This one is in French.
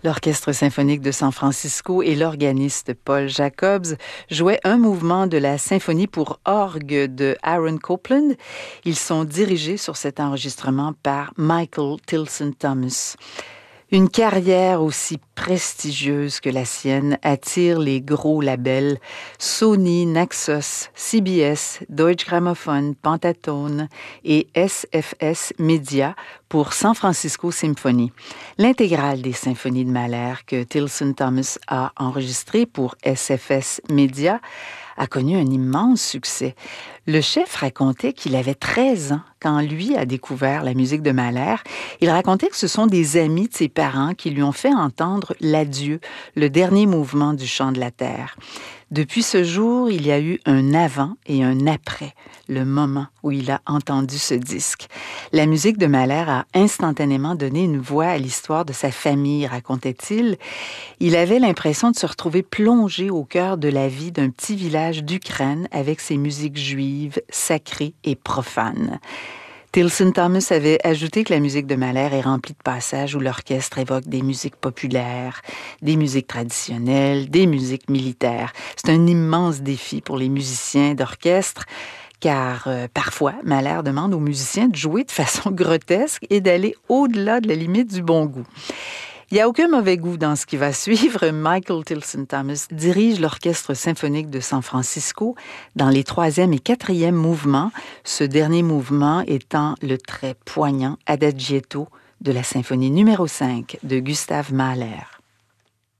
L'Orchestre symphonique de San Francisco et l'organiste Paul Jacobs jouaient un mouvement de la symphonie pour orgue de Aaron Copland. Ils sont dirigés sur cet enregistrement par Michael Tilson Thomas. Une carrière aussi prestigieuse que la sienne attire les gros labels Sony, Naxos, CBS, Deutsche Grammophon, Pentaton et SFS Media pour San Francisco Symphony. L'intégrale des symphonies de Mahler que Tilson Thomas a enregistrée pour SFS Media a connu un immense succès. Le chef racontait qu'il avait 13 ans quand lui a découvert la musique de Mahler. Il racontait que ce sont des amis de ses parents qui lui ont fait entendre l'adieu, le dernier mouvement du chant de la terre. Depuis ce jour, il y a eu un avant et un après, le moment où il a entendu ce disque. La musique de Mahler a instantanément donné une voix à l'histoire de sa famille, racontait-il. Il avait l'impression de se retrouver plongé au cœur de la vie d'un petit village d'Ukraine avec ses musiques juives, sacrées et profanes. Tilson Thomas avait ajouté que la musique de Mahler est remplie de passages où l'orchestre évoque des musiques populaires, des musiques traditionnelles, des musiques militaires. C'est un immense défi pour les musiciens d'orchestre, car parfois, Mahler demande aux musiciens de jouer de façon grotesque et d'aller au-delà de la limite du bon goût. Il n'y a aucun mauvais goût dans ce qui va suivre. Michael Tilson Thomas dirige l'Orchestre symphonique de San Francisco dans les 3e et 4e mouvements, ce dernier mouvement étant le très poignant Adagietto de la symphonie numéro 5 de Gustav Mahler.